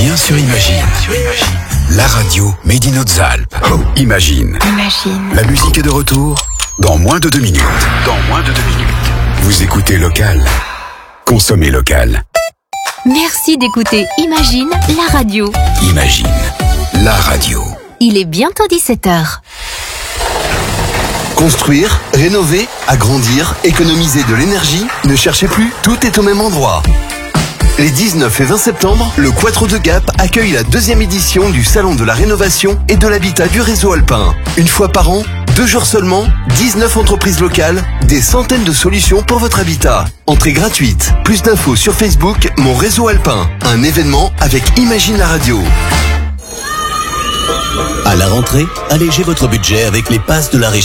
Bien sûr, Imagine. La radio Made in Hautes-Alpes. Imagine. La musique est de retour dans moins de 2 minutes. Vous écoutez local. Consommez local. Merci d'écouter Imagine, la radio. Imagine. La radio. Il est bientôt 17h. Construire, rénover, agrandir, économiser de l'énergie, ne cherchez plus, tout est au même endroit. Les 19 et 20 septembre, le Quattro de Gap accueille la 2e édition du Salon de la rénovation et de l'habitat du réseau alpin. Une fois par an, 2 jours seulement, 19 entreprises locales, des centaines de solutions pour votre habitat. Entrée gratuite. Plus d'infos sur Facebook, Mon Réseau Alpin. Un événement avec Imagine la radio. À la rentrée, allégez votre budget avec les passes de la région.